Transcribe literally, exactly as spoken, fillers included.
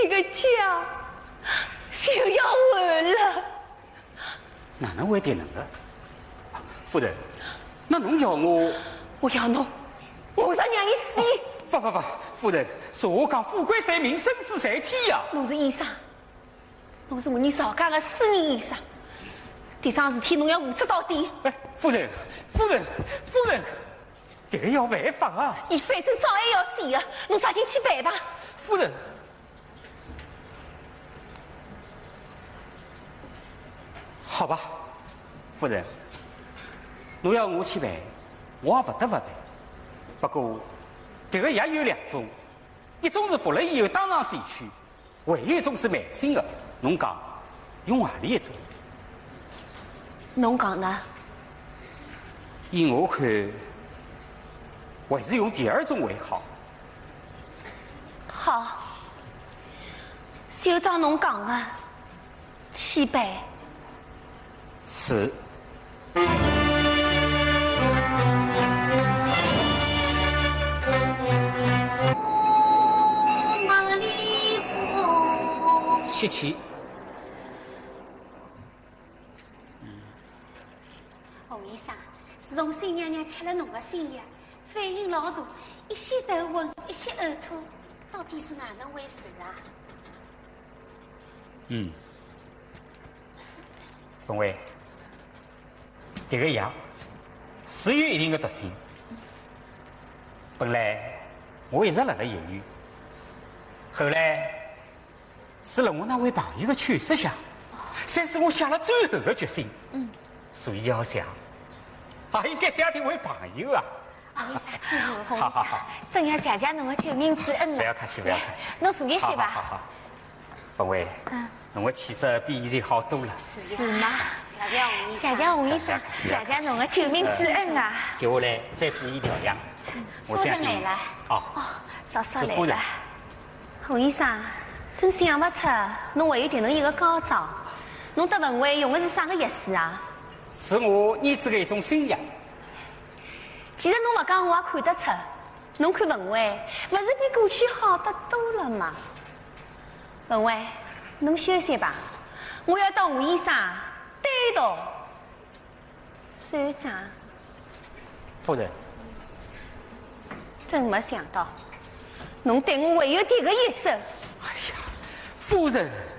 这个家就要完了。 哪能会这能的？夫人，那侬要我？ 我要侬，马上让伊死！ 不不不，夫人，说我讲富贵在民，生死在天呀！ 侬是医生，侬是我们邵家的私人医生，这桩事体侬要负责到底。 哎，夫人，夫人，夫人，这个要违法啊！ 伊反正早晚要死的，侬抓紧去办吧。 夫人，好吧，夫人，侬要我去办，我也不得不办。不过，这个也有两种，一种是服了以后当场死去，还有一种是慢性的。侬讲用何里一种？ 侬讲呢？ 依我看，还是用第二种为好。 好，就照侬讲的去办。 是。吸气。 洪医生，自从新娘娘吃了侬的新药，反应老大，一些头昏，一些呕吐，到底是哪能回事啊？ 嗯，冯伟，这个药是有一定的毒性。本来我一直辣辣犹豫，后来是了我那位朋友的劝说下，才使我下了最后的决心。嗯，所以要想，啊，应该想这位朋友啊。 洪医生，请坐，洪医好好好生，真要谢谢侬的救命之恩了。 不要客气，不要客气。 侬坐一歇吧。 好好好。冯伟， 嗯， 侬的气色比以前好多了。 是吗？谢谢洪医生，谢谢洪医生，谢谢侬的救命之恩啊！ 接下来再注意调养。我夫相信人来了。 哦， 哦，嫂嫂来是夫人了。 洪医生，真想不出侬会有这能一个高招。侬得文伟用的是啥个药水啊？ 是我研制的一种新药。 其实侬不讲我也看得出，侬看文伟不是比过去好得多了吗？文伟，侬休息吧，我要到吴医生单独算账。 夫人， 真没想到，侬对我会有这个一手。 哎呀，夫人。